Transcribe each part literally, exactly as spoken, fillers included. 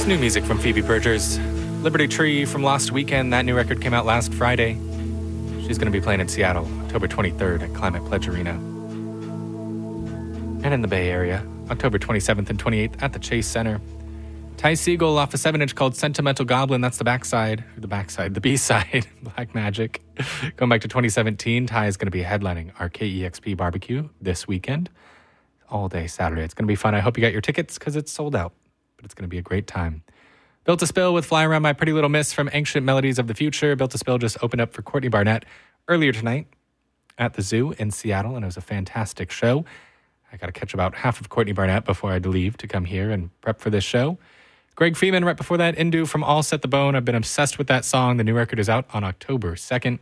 First new music from Phoebe Bridgers. Liberty Tree from last weekend. That new record came out last Friday. She's going to be playing in Seattle, October twenty-third at Climate Pledge Arena. And in the Bay Area, October twenty-seventh and twenty-eighth at the Chase Center. Ty Segall off a seven inch called Sentimental Goblin. That's the backside, the backside, the B-side, Black Magic. Going back to twenty seventeen, Ty is going to be headlining our K E X P barbecue this weekend. All day Saturday. It's going to be fun. I hope you got your tickets because it's sold out. But it's going to be a great time. Built to Spill with Fly Around My Pretty Little Miss from Ancient Melodies of the Future. Built to Spill just opened up for Courtney Barnett earlier tonight at the Zoo in Seattle, and it was a fantastic show. I got to catch about half of Courtney Barnett before I leave to come here and prep for this show. Greg Freeman right before that, Indu from All Set the Bone. I've been obsessed with that song. The new record is out on October second.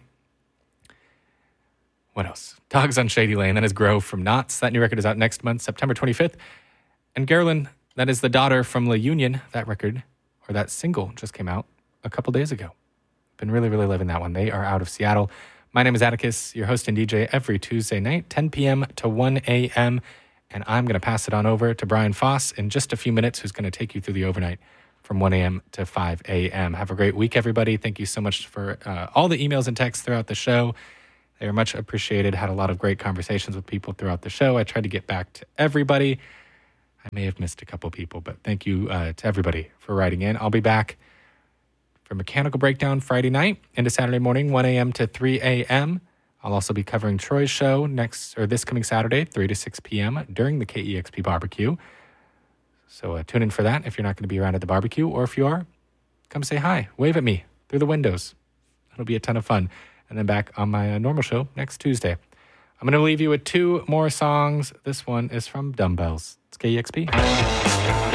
What else? Dogs on Shady Lane. That is Grove from Knots. That new record is out next month, September twenty-fifth. And Gerlin, that is the daughter from La Union. That record, or that single, just came out a couple days ago. Been really, really loving that one. They are out of Seattle. My name is Atticus, your host and D J every Tuesday night, ten p.m. to one a.m., and I'm going to pass it on over to Brian Foss in just a few minutes, who's going to take you through the overnight from one a.m. to five a.m. Have a great week, everybody. Thank you so much for uh, all the emails and texts throughout the show. They are much appreciated. Had a lot of great conversations with people throughout the show. I tried to get back to everybody. I may have missed a couple people, but thank you uh, to everybody for writing in. I'll be back for Mechanical Breakdown Friday night into Saturday morning, one a.m. to three a.m. I'll also be covering Troy's show next or this coming Saturday, three to six p.m. during the K E X P barbecue. So uh, tune in for that if you're not going to be around at the barbecue, or if you are, come say hi, wave at me through the windows. It'll be a ton of fun. And then back on my uh, normal show next Tuesday. I'm going to leave you with two more songs. This one is from Dumbbells. It's K E X P.